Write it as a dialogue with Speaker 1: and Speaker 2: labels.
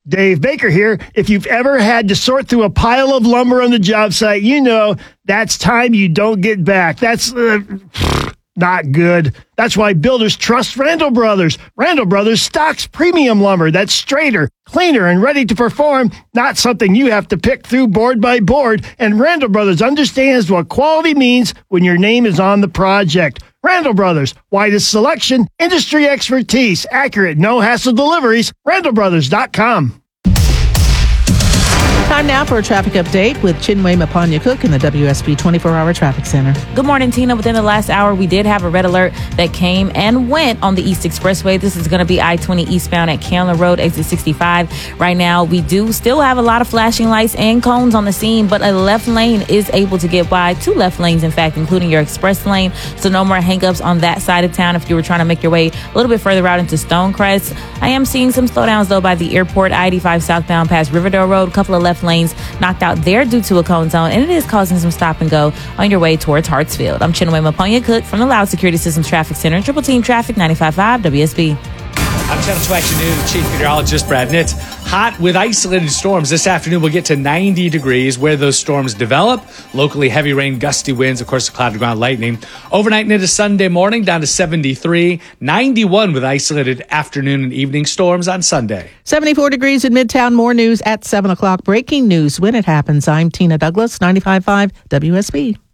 Speaker 1: Dave Baker here. If you've ever had to sort through a pile of lumber on the job site, you know that's time you don't get back. That's not good. That's why builders trust Randall Brothers. Randall Brothers stocks premium lumber that's straighter, cleaner, and ready to perform, not something you have to pick through board by board. And Randall Brothers understands what quality means when your name is on the project. Randall Brothers, widest selection, industry expertise, accurate, no-hassle deliveries, randallbrothers.com.
Speaker 2: Time now for a traffic update with Chinwe Mapanya-Cook in the WSB 24-hour traffic center.
Speaker 3: Good morning, Tina. Within the last hour, we did have a red alert that came and went on the East Expressway. This is going to be I-20 eastbound at Candler Road, exit 65. Right now, we do still have a lot of flashing lights and cones on the scene, but a left lane is able to get by. 2 left lanes, in fact, including your express lane. So no more hangups on that side of town if you were trying to make your way a little bit further out into Stonecrest. I am seeing some slowdowns, though, by the airport, I-85 southbound past Riverdale Road. A couple of left lanes knocked out there due to a cone zone, and it is causing some stop and go on your way towards Hartsfield. I'm Chinwe Mapanya-Cook from the Loud Security Systems Traffic Center, Triple Team Traffic 95.5 WSB.
Speaker 4: I'm Channel 2 Action News Chief Meteorologist Brad Nitz. Hot with isolated storms. This afternoon we'll get to 90 degrees where those storms develop. Locally heavy rain, gusty winds, of course, the cloud to ground lightning. Overnight and into Sunday morning down to 73. 91 with isolated afternoon and evening storms on Sunday.
Speaker 2: 74 degrees in Midtown. More news at 7 o'clock. Breaking news when it happens. I'm Tina Douglas, 95.5 WSB.